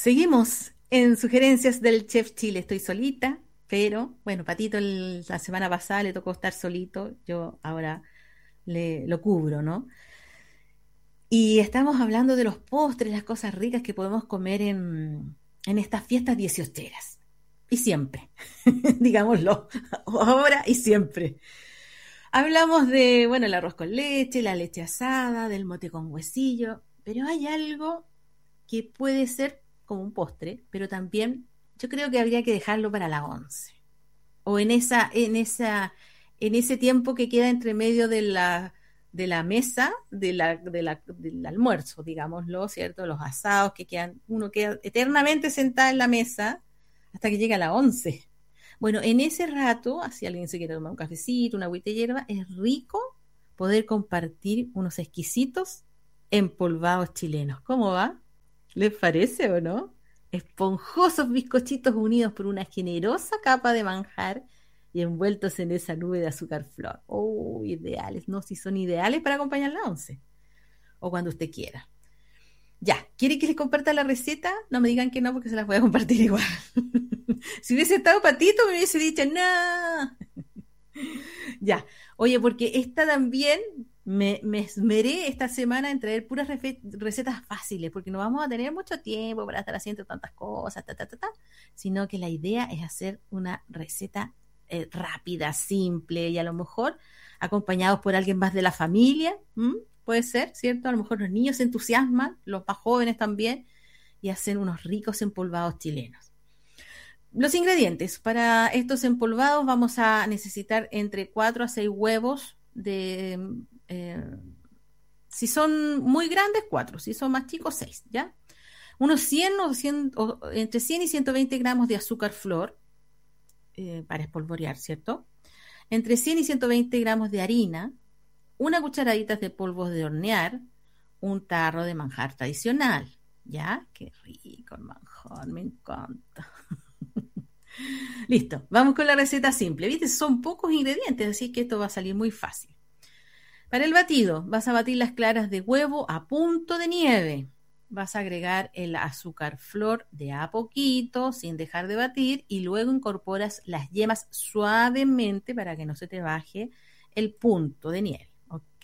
Seguimos en sugerencias del Chef Chile. Estoy solita, pero bueno, Patito la semana pasada le tocó estar solito. Yo ahora lo cubro, ¿no? Y estamos hablando de los postres, las cosas ricas que podemos comer en estas fiestas dieciocheras. Y siempre, digámoslo, ahora y siempre. Hablamos de, bueno, el arroz con leche, la leche asada, del mote con huesillo, pero hay algo que puede ser como un postre, pero también yo creo que habría que dejarlo para la once. O en ese tiempo que queda entre medio de la mesa, del almuerzo, digámoslo, ¿cierto? Los asados que quedan, uno queda eternamente sentada en la mesa hasta que llega la once. Bueno, en ese rato, si alguien se quiere tomar un cafecito, una agüita de hierba, es rico poder compartir unos exquisitos empolvados chilenos. ¿Cómo va? ¿Les parece o no? Esponjosos bizcochitos unidos por una generosa capa de manjar y envueltos en esa nube de azúcar flor. Oh, ideales, ¿no? Si son ideales para acompañar la once. O cuando usted quiera. Ya, ¿quiere que les comparta la receta? No me digan que no, porque se las voy a compartir igual. Si hubiese estado Patito, me hubiese dicho, no. Ya, oye, porque esta también me esmeré esta semana en traer puras recetas fáciles, porque no vamos a tener mucho tiempo para estar haciendo tantas cosas, sino que la idea es hacer una receta rápida, simple y a lo mejor acompañados por alguien más de la familia, ¿m? Puede ser, ¿cierto? A lo mejor los niños se entusiasman, los más jóvenes también, y hacen unos ricos empolvados chilenos. Los ingredientes. Para estos empolvados vamos a necesitar entre 4 a 6 huevos eh, si son muy grandes, 4. Si son más chicos, 6, ¿ya? Unos 100 o, 100, o entre 100 y 120 gramos de azúcar flor para espolvorear, ¿cierto? Entre 100 y 120 gramos de harina, una cucharadita de polvos de hornear, un tarro de manjar tradicional, ¿ya? Qué rico el manjar, me encanta. Listo, vamos con la receta simple. ¿Viste? Son pocos ingredientes, así que esto va a salir muy fácil. Para el batido, vas a batir las claras de huevo a punto de nieve. Vas a agregar el azúcar flor de a poquito, sin dejar de batir, y luego incorporas las yemas suavemente para que no se te baje el punto de nieve. ¿Ok?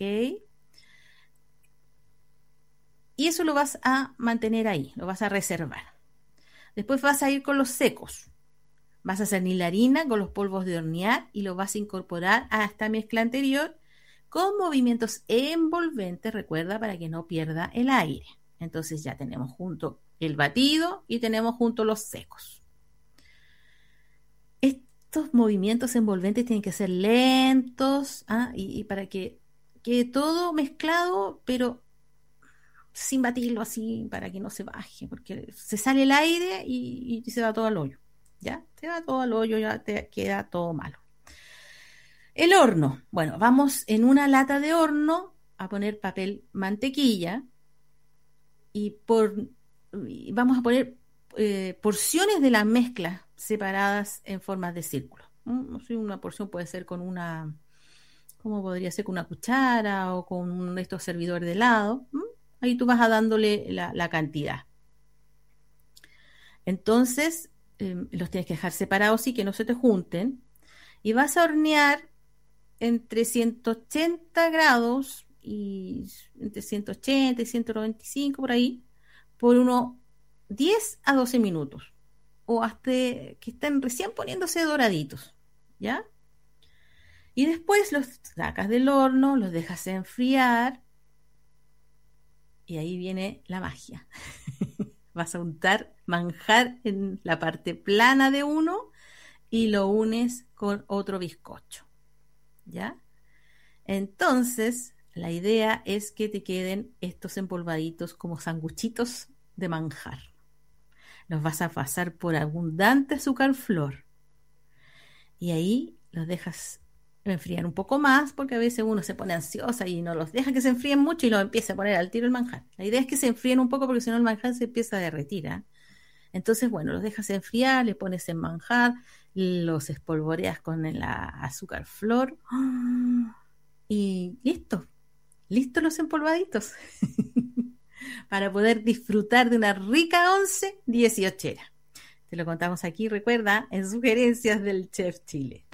Y eso lo vas a mantener ahí, lo vas a reservar. Después vas a ir con los secos. Vas a cernir la harina con los polvos de hornear y lo vas a incorporar a esta mezcla anterior con movimientos envolventes, recuerda, para que no pierda el aire. Entonces ya tenemos junto el batido y tenemos junto los secos. Estos movimientos envolventes tienen que ser lentos, y para que quede todo mezclado, pero sin batirlo así para que no se baje, porque se sale el aire y se va todo al hoyo. ¿Ya? Se va todo al hoyo, ya te queda todo malo. El horno. Bueno, vamos en una lata de horno a poner papel mantequilla y vamos a poner porciones de la mezcla separadas en formas de círculo. No sé, una porción puede ser con una, ¿cómo podría ser? Con una cuchara o con uno de estos servidores de helado. Ahí tú vas a dándole la cantidad. Entonces, los tienes que dejar separados y que no se te junten. Y vas a hornear entre 180 grados y entre 180 y 195 por ahí, por unos 10 a 12 minutos. O hasta que estén recién poniéndose doraditos. ¿Ya? Y después los sacas del horno, los dejas enfriar. Y ahí viene la magia. Vas a untar manjar en la parte plana de uno y lo unes con otro bizcocho. ¿Ya? Entonces, la idea es que te queden estos empolvaditos como sanguchitos de manjar. Los vas a pasar por abundante azúcar flor. Y ahí los dejas enfriar un poco más, porque a veces uno se pone ansiosa y no los deja que se enfríen mucho y los empieza a poner al tiro el manjar. La idea es que se enfríen un poco porque si no el manjar se empieza a derretir, ¿eh? Entonces, bueno, los dejas enfriar, le pones en manjar, los espolvoreas con el azúcar flor y listo, listos los empolvaditos. para poder disfrutar de una rica once 18era. Te lo contamos aquí, recuerda, en Sugerencias del Chef Chile.